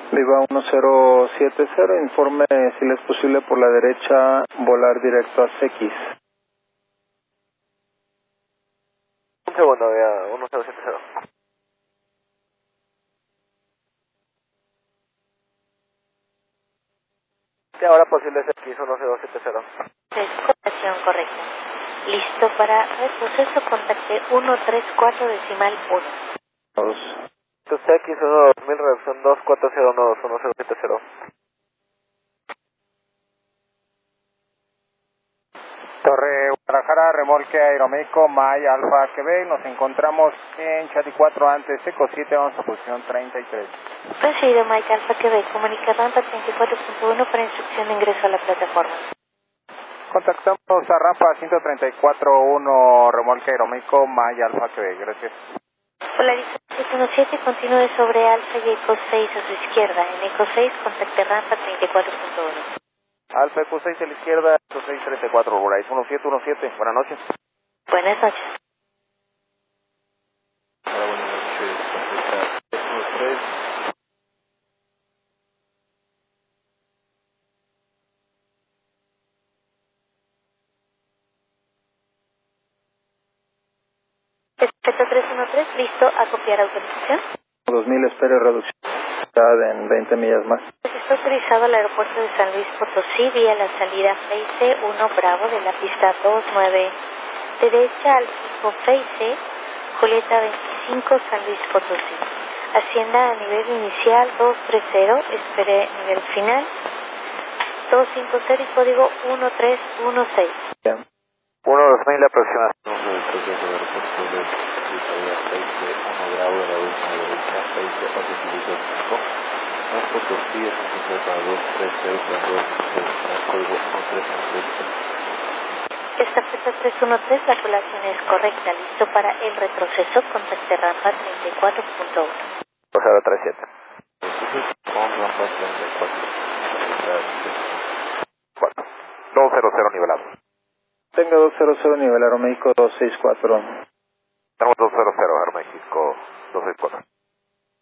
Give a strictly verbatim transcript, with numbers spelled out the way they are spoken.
Viva uno cero siete cero, informe si le es posible por la derecha volar directo a C X. Un segundo, vea, uno cero siete cero. Sí, ahora posible C X uno cero siete cero. Es conexión correcta. Listo para retroceso, contacte uno tres cuatro decimal uno. Dos. C X uno dos mil, reducción dos cuatro cero uno dos uno cero siete cero. Torre Guadalajara, remolque aeroméxico, Maya Alfa Quebec, nos encontramos en Chati cuatro antes, Eco siete, vamos a posición treinta y tres. Recibido Mike Alfa Quebec, comunica rampa treinta y cuatro punto uno para instrucción de ingreso a la plataforma. Contactamos a rampa ciento treinta y cuatro punto uno, remolque aeroméxico, Maya Alfa Quebec, gracias. Polarización siete uno siete, continúe sobre Alfa y Eco seis a su izquierda. En Eco seis, contacte rampa treinta y cuatro punto uno. Alfa Eco seis a la izquierda, Eco seis treinta y cuatro, Horizon uno siete uno siete, buenas noches. Buenas noches. Hola, buenas noches, contesta uno tres. Respeto tres uno tres, listo a copiar autorización. dos mil, espere reducción en veinte millas más. Está autorizado al aeropuerto de San Luis Potosí vía la salida Face uno Bravo de la pista dos nueve. Derecha al cinco Face, Julieta veinticinco, San Luis Potosí. Ascienda a nivel inicial dos tres cero, espere nivel final dos cinco cero y código uno tres uno seis. Bien. uno dos mil aproximadamente. Esta fecha tres uno tres, la población es correcta. Listo para el retroceso, contacte rampa treinta y cuatro punto uno. dos cero tres siete. Bueno, dos cero cero nivelado. Tenga dos cero cero, nivel aeroméxico dos seis cuatro. Estamos dos cero cero, Aeroméxico dos seis cuatro.